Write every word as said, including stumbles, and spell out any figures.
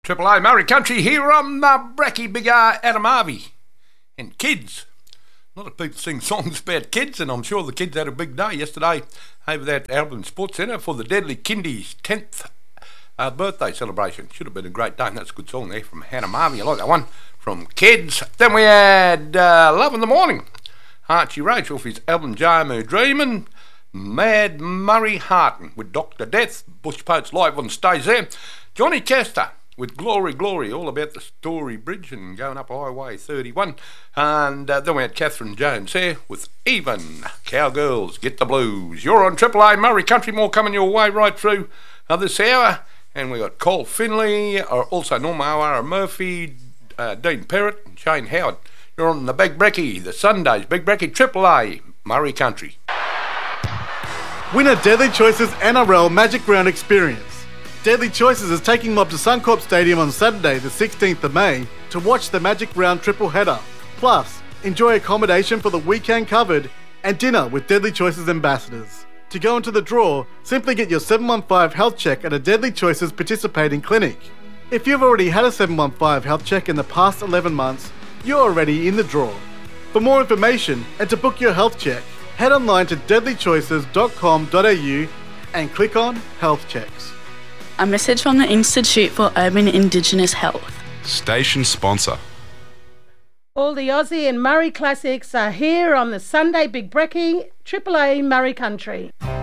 Triple A Murray Country here on the Bracky Big R Adam Harvey. And kids. A lot of people sing songs about kids, and I'm sure the kids had a big day yesterday over at Albion Sports Centre for the Deadly Kindies' tenth uh, birthday celebration. Should have been a great day, and that's a good song there from Hannah Marvey. I like that one. From kids. Then we had uh, Love in the Morning. Archie Roach off his album Jarmo Dreamin'. Mad Murray Harton with Doctor Death. Bush Poets live on stage there. Johnny Castor with Glory Glory, all about the Story Bridge and going up Highway thirty-one. And uh, then we had Catherine Jones here with Even Cowgirls Get the Blues. You're on Triple A Murray Country, more coming your way right through uh, this hour. And we got Cole Finley, uh, also Norma O'Hara Murphy, uh, Dean Perrott and Shane Howard. You're on the Big Bracky, the Sundays Big Bracky Triple A Murray Country. Win a Deadly Choices N R L Magic Round experience. Deadly Choices is taking Mob to Suncorp Stadium on Saturday the sixteenth of May to watch the Magic Round triple header. Plus, enjoy accommodation for the weekend covered and dinner with Deadly Choices ambassadors. To go into the draw, simply get your seven one five health check at a Deadly Choices participating clinic. If you've already had a seven one five health check in the past eleven months, you're already in the draw. For more information and to book your health check, head online to deadly choices dot com dot a u and click on Health Checks. A message from the Institute for Urban Indigenous Health. Station sponsor. All the Aussie and Murray classics are here on the Sunday Big Bracky, Triple A Murray Country.